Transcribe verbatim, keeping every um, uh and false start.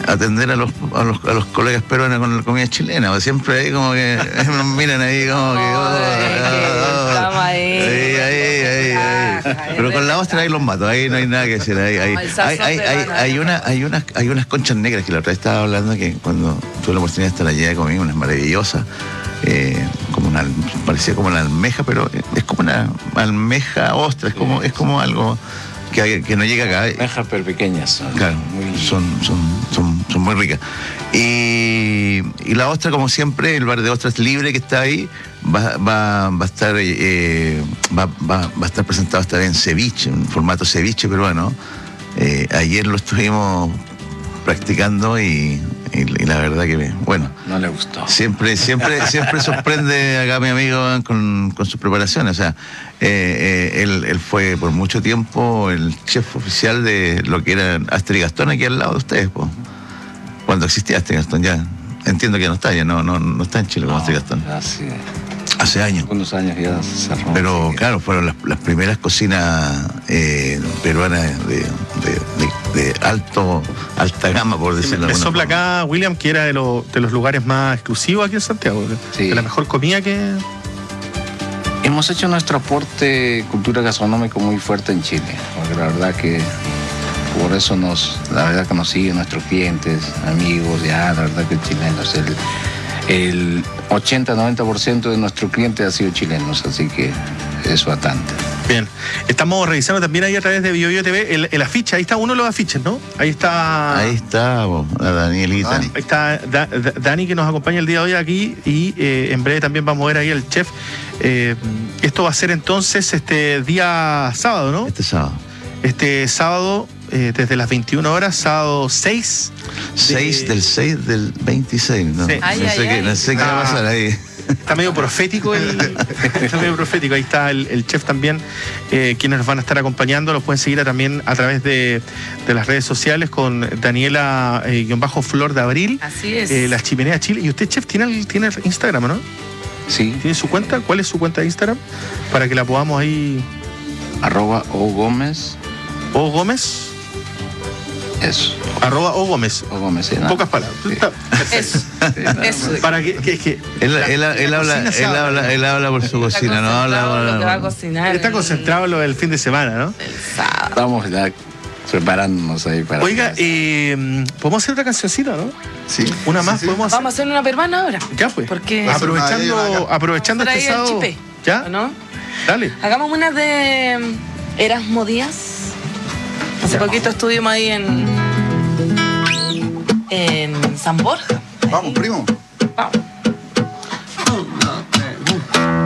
atender a los, a los, a los colegas peruanos con la comida chilena, pues siempre ahí como que nos miran ahí como que... Oh, oh, estamos ahí. Ahí, ahí, ahí, ahí. Pero con la ostra ahí los mato, ahí no hay nada que decir. Ahí, ahí. Hay, hay, hay, hay, una, hay, unas, hay unas conchas negras que la otra vez estaba hablando que cuando tuve la oportunidad de estar allá comí unas maravillosas, eh, como una, parecía como una almeja, pero es como una almeja ostra, es como, es como algo... Que, que no llega acá. Almejas pero pequeñas. Son claro, muy... son, son, son, son muy ricas. Y, y la ostra, como siempre, el bar de ostras libre que está ahí, va, va, va a estar eh, va, va, va a estar presentado esta vez en ceviche, en formato ceviche peruano. Eh, ayer lo estuvimos practicando y, y, y la verdad que, bueno. No le gustó. Siempre, siempre, siempre sorprende acá mi amigo con, con sus preparaciones. O sea, eh, eh, él, él fue por mucho tiempo el chef oficial de lo que era Astrid Gastón aquí al lado de ustedes, po. Cuando existía Astrid Gastón, ya entiendo que ya no está, ya no, no, no está en Chile como no, Astrid Gastón. Hace, hace años. Unos años ya se cerró. Pero claro, fueron las, las primeras cocinas eh, peruanas de, de, de, de alto, alta gama, por decirlo sí, de alguna forma. Me sopla acá, William, que era de, lo, de los lugares más exclusivos aquí en Santiago, sí. De la mejor comida que... Hemos hecho nuestro aporte cultura gastronómica muy fuerte en Chile, porque la verdad que por eso nos, la verdad que nos siguen nuestros clientes, amigos, ya, la verdad que chilenos, el, el ochenta a noventa por ciento de nuestros clientes han sido chilenos, así que eso a tanto. Bien, estamos revisando también ahí a través de BioBio T V el, el afiche, ahí está uno de los afiches, ¿no? Ahí está... Ahí está, la Danielita. Ahí está da, da, Dani que nos acompaña el día de hoy aquí y eh, en breve también vamos a ver ahí el chef. Eh, esto va a ser entonces este día sábado, ¿no? Este sábado. Este sábado, eh, desde las veintiuna horas, sábado seis. seis de... del seis del veintiséis, ¿no? Sí. Ay, no, ay, sé ay, qué, no sé qué va a pasar ahí. Está medio profético el, está medio profético. Ahí está el, el chef también, eh, quienes nos van a estar acompañando. Los pueden seguir a, también a través de, de las redes sociales con Daniela eh, guión bajo Flor de Abril. Así es. Eh, Las Chimeneas Chile. Y usted, chef, tiene, tiene Instagram, ¿no? Sí. ¿Tiene su cuenta? ¿Cuál es su cuenta de Instagram? Para que la podamos ahí... Arroba O Gómez. O Gómez. Eso. Arroba O Gómez. O Gómez, sí, ¿no? Pocas palabras. Sí. Eso. Sí, no, Eso. Para que, que, que él, la, él, la él, habla, él, habla, él habla por su Está cocina, no habla por lo que va a cocinar. Está concentrado en lo del fin de semana, ¿no? El sábado. Estamos ya preparándonos ahí para... Oiga, eh, podemos hacer otra cancioncita, ¿no? Sí. Una más Sí, sí. podemos hacer. Vamos a hacer una peruana ahora. Ya pues. Porque... Aprovechando, aprovechando Por ahí este el sábado. chipe, ¿Ya? ¿no? Dale. Hagamos una de Erasmo Díaz. Hace Ya. poquito estuvimos ahí en... en San Borja. Vamos, primo. Vamos.